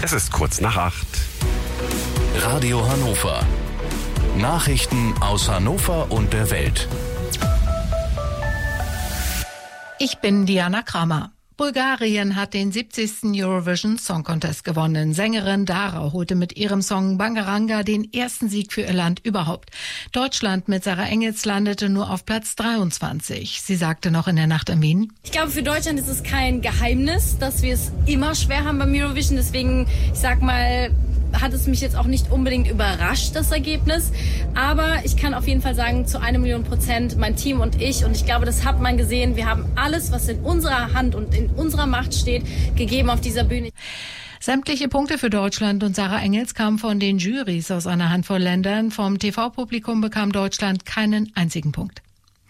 Es ist kurz nach 8. Radio Hannover. Nachrichten aus Hannover und der Welt. Ich bin Diana Kramer. Bulgarien hat den 70. Eurovision Song Contest gewonnen. Sängerin Dara holte mit ihrem Song Bangaranga den ersten Sieg für ihr Land überhaupt. Deutschland mit Sarah Engels landete nur auf Platz 23. Sie sagte noch in der Nacht in Wien: Ich glaube, für Deutschland ist es kein Geheimnis, dass wir es immer schwer haben beim Eurovision. Deswegen, ich sag mal, hat es mich jetzt auch nicht unbedingt überrascht, das Ergebnis. Aber ich kann auf jeden Fall sagen, zu 1.000.000%, mein Team und ich glaube, das hat man gesehen, wir haben alles, was in unserer Hand und in unserer Macht steht, gegeben auf dieser Bühne. Sämtliche Punkte für Deutschland und Sarah Engels kamen von den Jurys aus einer Handvoll Ländern. Vom TV-Publikum bekam Deutschland keinen einzigen Punkt.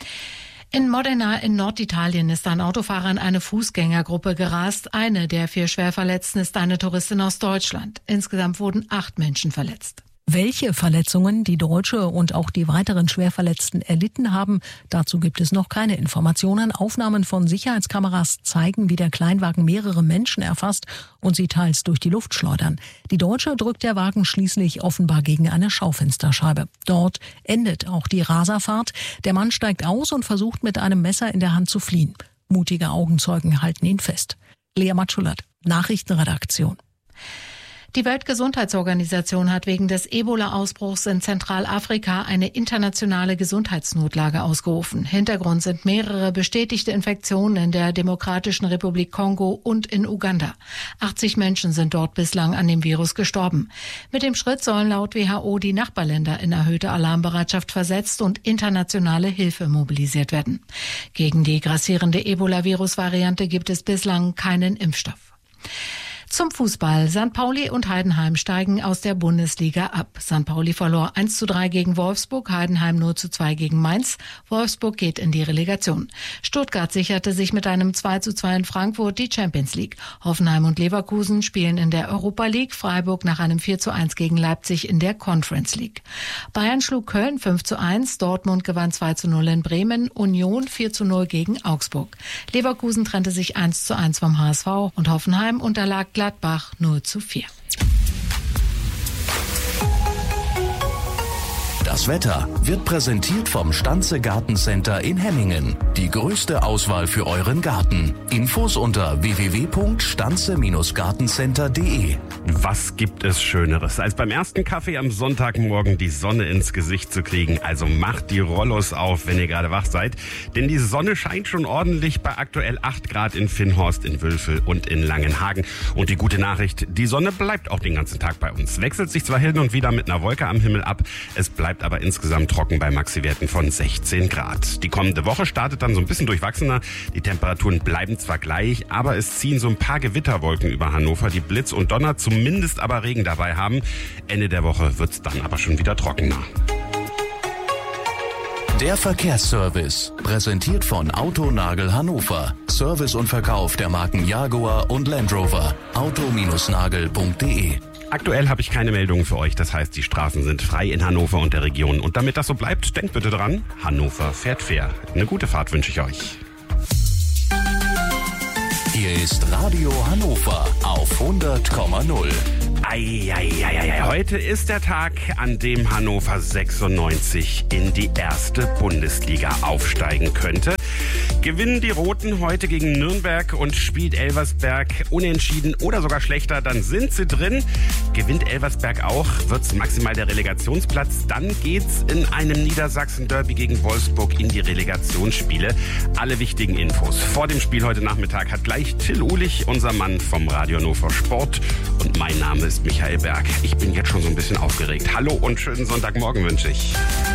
In Modena in Norditalien ist ein Autofahrer in eine Fußgängergruppe gerast. Eine der 4 Schwerverletzten ist eine Touristin aus Deutschland. Insgesamt wurden 8 Menschen verletzt. Welche Verletzungen die Deutsche und auch die weiteren Schwerverletzten erlitten haben, dazu gibt es noch keine Informationen. Aufnahmen von Sicherheitskameras zeigen, wie der Kleinwagen mehrere Menschen erfasst und sie teils durch die Luft schleudern. Die Deutsche drückt der Wagen schließlich offenbar gegen eine Schaufensterscheibe. Dort endet auch die Raserfahrt. Der Mann steigt aus und versucht mit einem Messer in der Hand zu fliehen. Mutige Augenzeugen halten ihn fest. Lea Matschulat, Nachrichtenredaktion. Die Weltgesundheitsorganisation hat wegen des Ebola-Ausbruchs in Zentralafrika eine internationale Gesundheitsnotlage ausgerufen. Hintergrund sind mehrere bestätigte Infektionen in der Demokratischen Republik Kongo und in Uganda. 80 Menschen sind dort bislang an dem Virus gestorben. Mit dem Schritt sollen laut WHO die Nachbarländer in erhöhte Alarmbereitschaft versetzt und internationale Hilfe mobilisiert werden. Gegen die grassierende Ebola-Virus-Variante gibt es bislang keinen Impfstoff. Zum Fußball. St. Pauli und Heidenheim steigen aus der Bundesliga ab. St. Pauli verlor 1:3 gegen Wolfsburg, Heidenheim 0:2 gegen Mainz. Wolfsburg geht in die Relegation. Stuttgart sicherte sich mit einem 2:2 in Frankfurt die Champions League. Hoffenheim und Leverkusen spielen in der Europa League. Freiburg nach einem 4:1 gegen Leipzig in der Conference League. Bayern schlug Köln 5:1. Dortmund gewann 2:0 in Bremen. Union 4:0 gegen Augsburg. Leverkusen trennte sich 1:1 vom HSV und Hoffenheim unterlag Gladbach 0:4. Das Wetter wird präsentiert vom Stanze Gartencenter in Hemmingen. Die größte Auswahl für euren Garten. Infos unter www.stanze-gartencenter.de. Was gibt es Schöneres, als beim ersten Kaffee am Sonntagmorgen die Sonne ins Gesicht zu kriegen? Also macht die Rollos auf, wenn ihr gerade wach seid. Denn die Sonne scheint schon ordentlich bei aktuell 8 Grad in Finnhorst, in Wülfel und in Langenhagen. Und die gute Nachricht, die Sonne bleibt auch den ganzen Tag bei uns. Wechselt sich zwar hin und wieder mit einer Wolke am Himmel ab, es bleibt aber insgesamt trocken bei Maxiwerten von 16 Grad. Die kommende Woche startet dann so ein bisschen durchwachsener. Die Temperaturen bleiben zwar gleich, aber es ziehen so ein paar Gewitterwolken über Hannover, die Blitz und Donner, zumindest aber Regen dabei haben. Ende der Woche wird es dann aber schon wieder trockener. Der Verkehrsservice, präsentiert von Autonagel Hannover. Service und Verkauf der Marken Jaguar und Land Rover. auto-nagel.de. Aktuell habe ich keine Meldungen für euch, das heißt, die Straßen sind frei in Hannover und der Region. Und damit das so bleibt, denkt bitte dran, Hannover fährt fair. Eine gute Fahrt wünsche ich euch. Hier ist Radio Hannover auf 100,0. Heute ist der Tag, an dem Hannover 96 in die erste Bundesliga aufsteigen könnte. Gewinnen die Roten heute gegen Nürnberg und spielt Elversberg unentschieden oder sogar schlechter, dann sind sie drin. Gewinnt Elversberg auch, wird's maximal der Relegationsplatz. Dann geht's in einem Niedersachsen-Derby gegen Wolfsburg in die Relegationsspiele. Alle wichtigen Infos vor dem Spiel heute Nachmittag hat gleich Till Uhlich, unser Mann vom Radio Hannover Sport. Und mein Name ist Michael Berg. Ich bin jetzt schon so ein bisschen aufgeregt. Hallo und schönen Sonntagmorgen wünsche ich.